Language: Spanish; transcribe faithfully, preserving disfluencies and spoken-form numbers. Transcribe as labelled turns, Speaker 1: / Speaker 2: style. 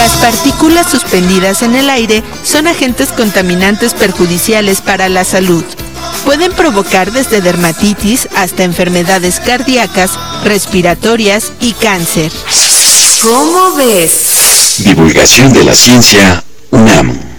Speaker 1: Las partículas suspendidas en el aire son agentes contaminantes perjudiciales para la salud. Pueden provocar desde dermatitis hasta enfermedades cardíacas, respiratorias y cáncer.
Speaker 2: ¿Cómo ves?
Speaker 3: Divulgación de la ciencia UNAM.